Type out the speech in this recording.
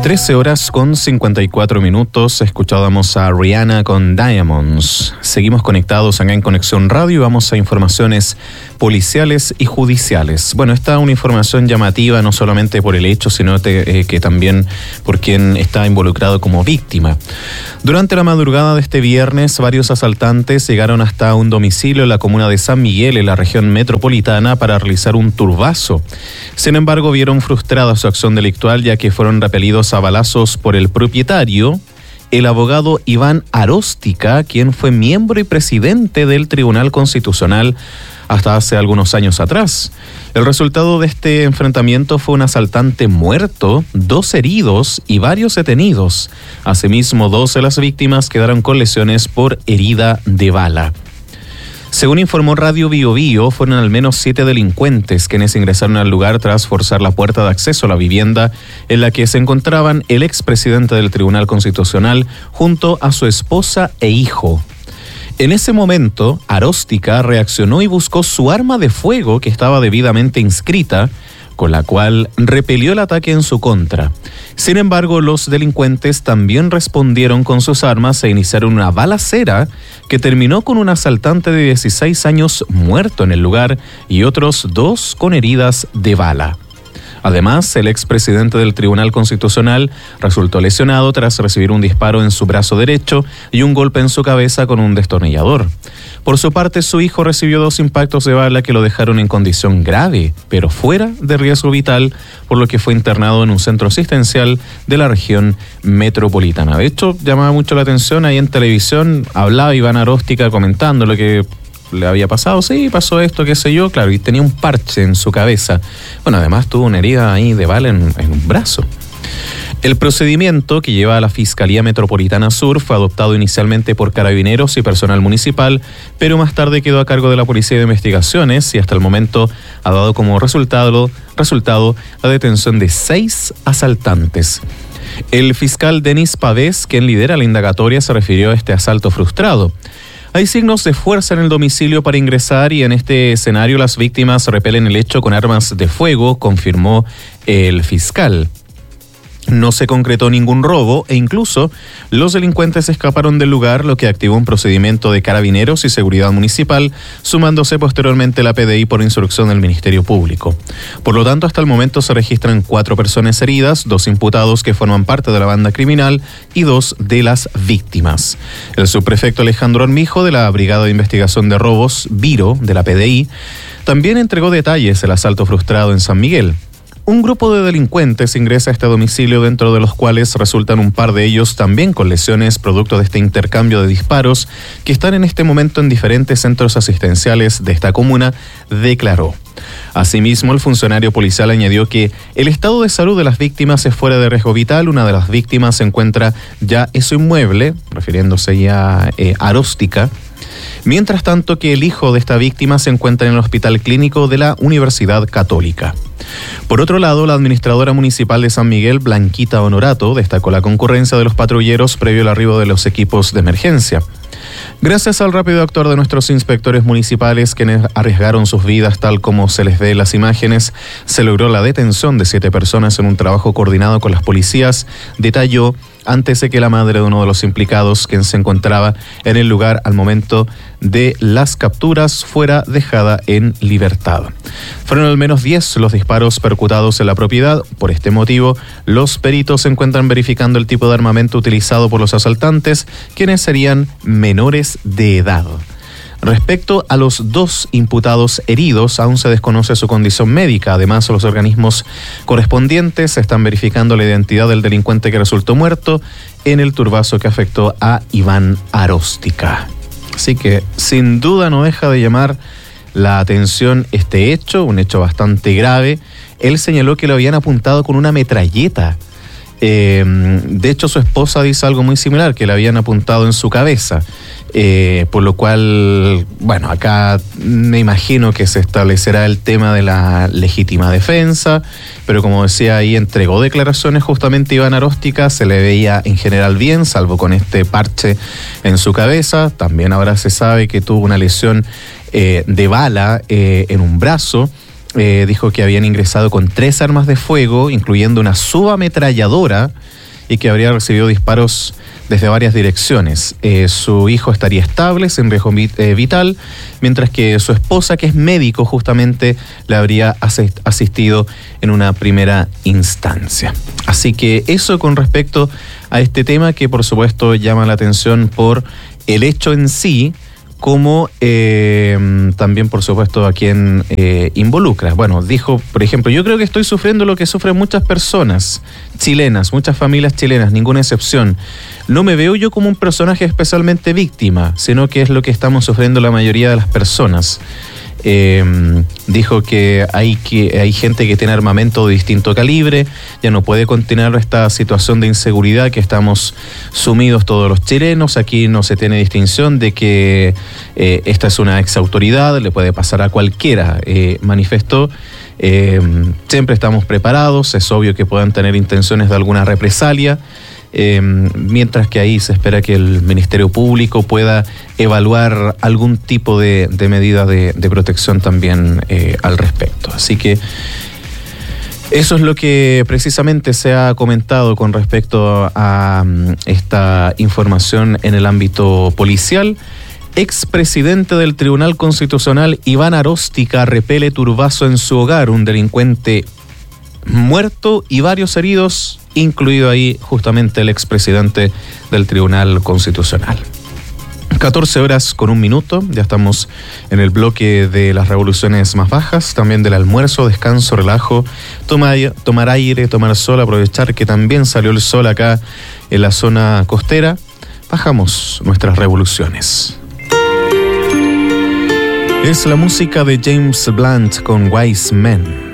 13:54. Escuchábamos a Rihanna con Diamonds. Seguimos conectados acá en Conexión Radio. Vamos a informaciones policiales y judiciales. Bueno, esta es una información llamativa no solamente por el hecho, sino que también por quien está involucrado como víctima. Durante la madrugada de este viernes, varios asaltantes llegaron hasta un domicilio en la comuna de San Miguel, en la región metropolitana, para realizar un turbazo. Sin embargo, vieron frustrada su acción delictual, ya que fueron repelidos a balazos por el propietario, el abogado Iván Aróstica, quien fue miembro y presidente del Tribunal Constitucional hasta hace algunos años atrás. El resultado de este enfrentamiento fue un asaltante muerto, 2 heridos y varios detenidos. Asimismo, 2 de las víctimas quedaron con lesiones por herida de bala. Según informó Radio Bío Bío, fueron al menos 7 delincuentes quienes ingresaron al lugar tras forzar la puerta de acceso a la vivienda en la que se encontraban el expresidente del Tribunal Constitucional junto a su esposa e hijo. En ese momento, Aróstica reaccionó y buscó su arma de fuego, que estaba debidamente inscrita, con la cual repelió el ataque en su contra. Sin embargo, los delincuentes también respondieron con sus armas e iniciaron una balacera que terminó con un asaltante de 16 años muerto en el lugar y otros 2 con heridas de bala. Además, el expresidente del Tribunal Constitucional resultó lesionado tras recibir un disparo en su brazo derecho y un golpe en su cabeza con un destornillador. Por su parte, su hijo recibió 2 impactos de bala que lo dejaron en condición grave, pero fuera de riesgo vital, por lo que fue internado en un centro asistencial de la región metropolitana. De hecho, llamaba mucho la atención, ahí en televisión hablaba Iván Aróstica comentando lo que le había pasado. Sí, pasó esto, qué sé yo, claro, y tenía un parche en su cabeza. Bueno, además tuvo una herida ahí de bala en un brazo. El procedimiento que lleva a la Fiscalía Metropolitana Sur fue adoptado inicialmente por carabineros y personal municipal, pero más tarde quedó a cargo de la Policía de Investigaciones y hasta el momento ha dado como resultado la detención de 6 asaltantes. El fiscal Denis Pavés, quien lidera la indagatoria, se refirió a este asalto frustrado. Hay signos de fuerza en el domicilio para ingresar y en este escenario las víctimas repelen el hecho con armas de fuego, confirmó el fiscal. No se concretó ningún robo e incluso los delincuentes escaparon del lugar, lo que activó un procedimiento de carabineros y seguridad municipal, sumándose posteriormente la PDI por instrucción del Ministerio Público. Por lo tanto, hasta el momento se registran 4 personas heridas, 2 imputados que forman parte de la banda criminal y 2 de las víctimas. El subprefecto Alejandro Armijo de la Brigada de Investigación de Robos, Viro, de la PDI, también entregó detalles del asalto frustrado en San Miguel. Un grupo de delincuentes ingresa a este domicilio, dentro de los cuales resultan un par de ellos también con lesiones producto de este intercambio de disparos, que están en este momento en diferentes centros asistenciales de esta comuna, declaró. Asimismo, el funcionario policial añadió que el estado de salud de las víctimas es fuera de riesgo vital. Una de las víctimas se encuentra ya en su inmueble, refiriéndose ya a Aróstica. Mientras tanto, que el hijo de esta víctima se encuentra en el Hospital Clínico de la Universidad Católica. Por otro lado, la administradora municipal de San Miguel, Blanquita Honorato, destacó la concurrencia de los patrulleros previo al arribo de los equipos de emergencia. Gracias al rápido actuar de nuestros inspectores municipales, quienes arriesgaron sus vidas tal como se les ve en las imágenes, se logró la detención de 7 personas en un trabajo coordinado con las policías, detalló antes de que la madre de uno de los implicados, quien se encontraba en el lugar al momento de las capturas, fuera dejada en libertad. Fueron al menos 10 los disparos percutados en la propiedad. Por este motivo, los peritos se encuentran verificando el tipo de armamento utilizado por los asaltantes, quienes serían menores de edad. Respecto a los 2 imputados heridos, aún se desconoce su condición médica. Además, los organismos correspondientes están verificando la identidad del delincuente que resultó muerto en el turbazo que afectó a Iván Aróstica. Así que, sin duda, no deja de llamar la atención este hecho, un hecho bastante grave. Él señaló que lo habían apuntado con una metralleta. De hecho, su esposa dice algo muy similar, que le habían apuntado en su cabeza. Por lo cual, bueno, acá me imagino que se establecerá el tema de la legítima defensa, pero como decía ahí, entregó declaraciones justamente Iván Aróstica, se le veía en general bien, salvo con este parche en su cabeza. También ahora se sabe que tuvo una lesión de bala en un brazo. dijo que habían ingresado con 3 armas de fuego, incluyendo una subametralladora, y que habría recibido disparos desde varias direcciones. Su hijo estaría estable, sin riesgo vital, mientras que su esposa, que es médico, justamente le habría asistido en una primera instancia. Así que eso con respecto a este tema, que por supuesto llama la atención por el hecho en sí, como también, por supuesto, a quien involucra. Bueno, dijo, por ejemplo, yo creo que estoy sufriendo lo que sufren muchas personas chilenas, muchas familias chilenas, ninguna excepción. No me veo yo como un personaje especialmente víctima, sino que es lo que estamos sufriendo la mayoría de las personas. Dijo que hay gente que tiene armamento de distinto calibre, ya no puede continuar esta situación de inseguridad que estamos sumidos todos los chilenos. Aquí no se tiene distinción de que esta es una exautoridad, le puede pasar a cualquiera, manifestó. Siempre estamos preparados, es obvio que puedan tener intenciones de alguna represalia, mientras que ahí se espera que el Ministerio Público pueda evaluar algún tipo de medida de protección también al respecto. Así que eso es lo que precisamente se ha comentado con respecto a esta información en el ámbito policial. Expresidente del Tribunal Constitucional Iván Aróstica repele turbazo en su hogar, un delincuente muerto y varios heridos, incluido ahí justamente el expresidente del Tribunal Constitucional. 14:01, ya estamos en el bloque de las revoluciones más bajas, también del almuerzo, descanso, relajo, tomar aire, tomar sol, aprovechar que también salió el sol acá en la zona costera. Bajamos nuestras revoluciones. Es la música de James Blunt con Wise Men.